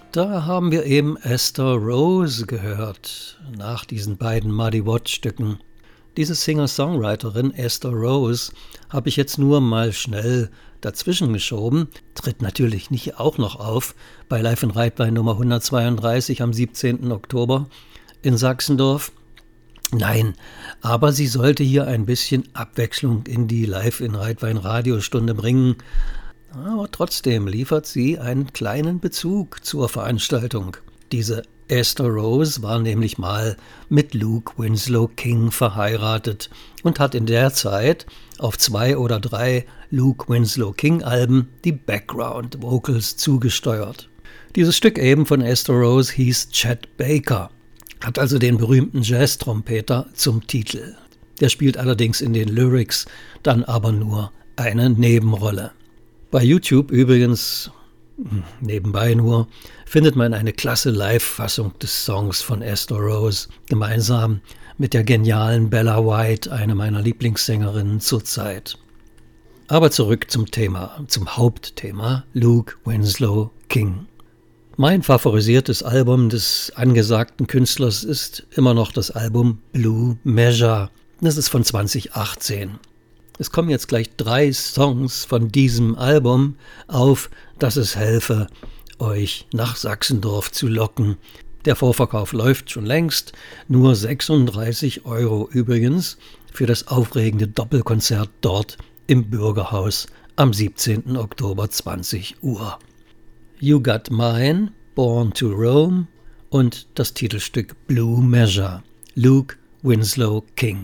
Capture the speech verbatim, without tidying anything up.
Da haben wir eben Esther Rose gehört, nach diesen beiden Muddy Watts Stücken. Diese Singer-Songwriterin Esther Rose habe ich jetzt nur mal schnell dazwischen geschoben, tritt natürlich nicht auch noch auf bei Live in Reitwein Nummer hundertzweiunddreißig am siebzehnten Oktober in Sachsendorf. Nein, aber sie sollte hier ein bisschen Abwechslung in die Live in Reitwein Radiostunde bringen. Aber trotzdem liefert sie einen kleinen Bezug zur Veranstaltung. Diese Esther Rose war nämlich mal mit Luke Winslow King verheiratet und hat in der Zeit auf zwei oder drei Luke Winslow King Alben die Background Vocals zugesteuert. Dieses Stück eben von Esther Rose hieß Chet Baker, hat also den berühmten Jazz-Trompeter zum Titel. Der spielt allerdings in den Lyrics dann aber nur eine Nebenrolle. Bei YouTube übrigens, nebenbei nur, findet man eine klasse Live-Fassung des Songs von Esther Rose, gemeinsam mit der genialen Bella White, eine meiner Lieblingssängerinnen zurzeit. Aber zurück zum Thema, zum Hauptthema, Luke Winslow King. Mein favorisiertes Album des angesagten Künstlers ist immer noch das Album Blue Measure. Das ist von zwanzig achtzehn. Es kommen jetzt gleich drei Songs von diesem Album auf, dass es helfe, euch nach Sachsendorf zu locken. Der Vorverkauf läuft schon längst, nur sechsunddreißig Euro übrigens für das aufregende Doppelkonzert dort im Bürgerhaus am siebzehnten Oktober zwanzig Uhr. You Got Mine, Born to Roam und das Titelstück Blue Measure, Luke Winslow King.